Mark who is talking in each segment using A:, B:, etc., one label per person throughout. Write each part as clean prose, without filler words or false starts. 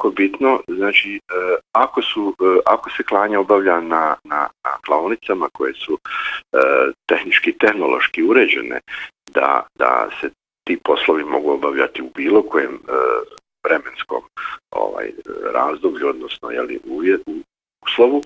A: jako bitno, znači ako se klanja obavlja na klaonicama koje su tehnički i tehnološki uređene, da se ti poslovi mogu obavljati u bilo kojem vremenskom razdoblju, odnosno uslovu,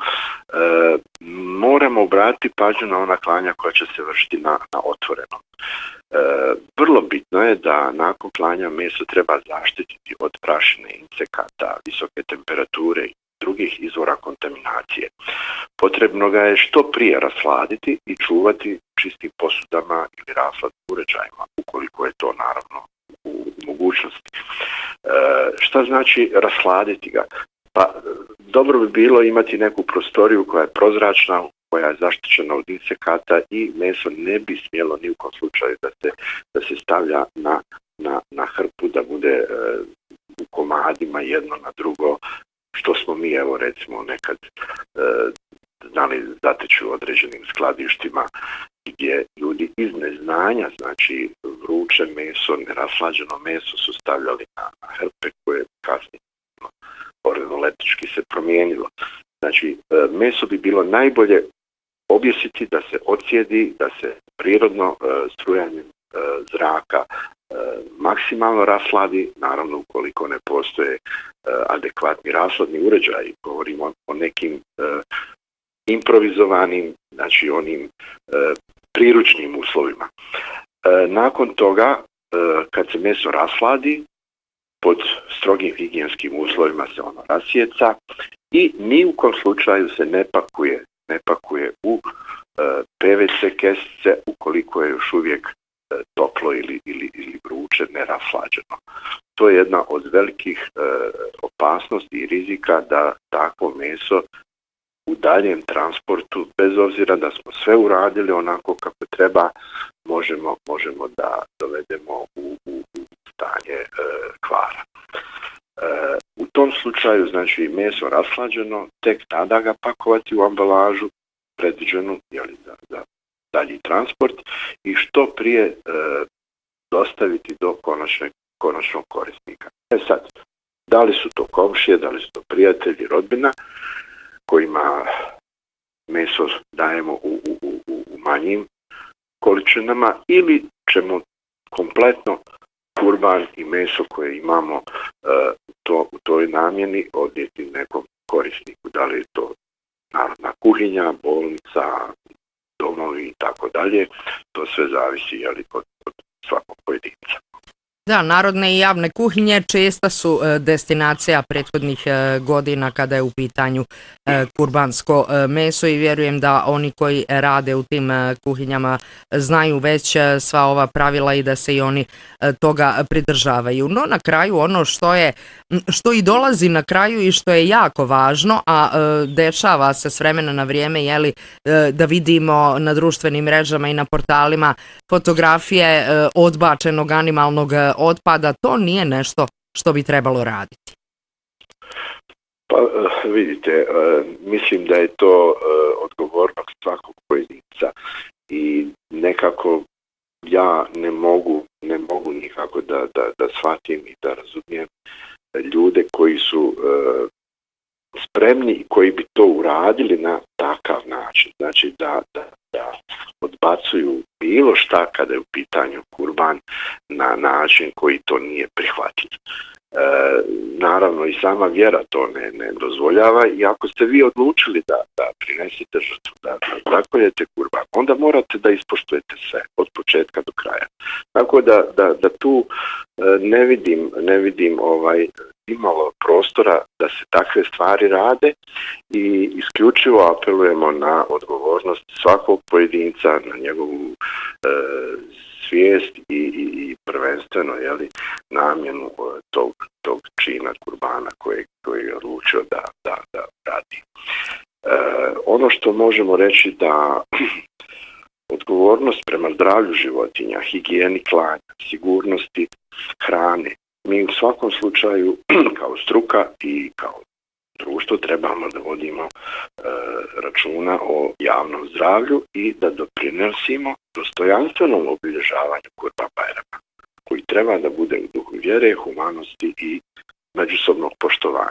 A: moramo obratiti pažnju na ona klanja koja će se vršiti na otvorenom. Vrlo bitno je da nakon klanja meso treba zaštititi od prašine, insekata, visoke temperature i drugih izvora kontaminacije. Potrebno ga je što prije rasladiti i čuvati čistim posudama ili rashladnim uređajima, ukoliko je to naravno u mogućnosti. Šta znači rasladiti ga? Pa dobro bi bilo imati neku prostoriju koja je prozračna, koja je zaštićena od insekata i meso ne bi smjelo ni u kom slučaju da se stavlja na hrpu, da bude u komadima jedno na drugo, što smo mi evo recimo nekad znali zateći u određenim skladištima gdje ljudi iz neznanja, znači vruće meso, neraslađeno meso su stavljali na hrpe koje kasnije organoletički se promijenilo. Znači, meso bi bilo najbolje objesiti da se odsjedi, da se prirodno strujanjem zraka maksimalno rasladi, naravno ukoliko ne postoje adekvatni rashladni uređaji, govorimo o nekim improvizovanim, znači onim priručnim uslovima. Nakon toga, kad se meso rasladi, pod strogim higijenskim uslovima se ono rasjeca i ni u kom slučaju se ne pakuje u PVC kesice ukoliko je još uvijek toplo ili vruće, neraslađeno. To je jedna od velikih opasnosti i rizika da takvo meso u daljem transportu, bez obzira da smo sve uradili onako kako treba, možemo da dovedemo u stanje kvara. U tom slučaju, znači, meso rashlađeno, tek tada ga pakovati u ambalažu predviđenu za dalji transport i što prije dostaviti do konačnog korisnika. Sad, da li su to komšije, da li su to prijatelji, rodbina kojima meso dajemo u manjim količinama ili ćemo kompletno kurban i meso koje imamo u toj namjeni odnijeti nekom korisniku. Da li je to narodna kuhinja, bolnica, domovi i tako dalje. To sve zavisi od svakog pojedinca.
B: Da, narodne i javne kuhinje česta su destinacija prethodnih godina kada je u pitanju kurbansko meso i vjerujem da oni koji rade u tim kuhinjama znaju već sva ova pravila i da se i oni toga pridržavaju. No na kraju ono što i dolazi na kraju i što je jako važno, a dešava se s vremena na vrijeme, da vidimo na društvenim mrežama i na portalima fotografije odbačenog animalnog otpada, to nije nešto što bi trebalo raditi.
A: Pa vidite, mislim da je to odgovornost svakog pojedinca i nekako ja ne mogu nikako da shvatim i da razumijem ljude koji su spremni i koji bi to uradili na takav način. Znači da odbacuju bilo šta kada je u pitanju kurban na način koji to nije prihvatljiv. Naravno i sama vjera to ne dozvoljava i ako ste vi odlučili da prinesete žrtvu, da zakoljete kurban, onda morate da ispoštujete sve od početka do kraja. Tako da tu ne vidim imalo prostora da se takve stvari rade i isključivo apelujemo na odgovornost svakog pojedinca, na njegovu svijest i prvenstveno namjenu tog čina kurbana koji je odlučio da radi. Ono što možemo reći da odgovornost prema zdravlju životinja, higijeni klanja, sigurnosti hrane, mi u svakom slučaju kao struka i kao društvo trebamo da vodimo računa o javnom zdravlju i da doprinosimo dostojanstvenom obilježavanju Kurban Bajrama, koji treba da bude u duhu vjere, humanosti i međusobnog poštovanja.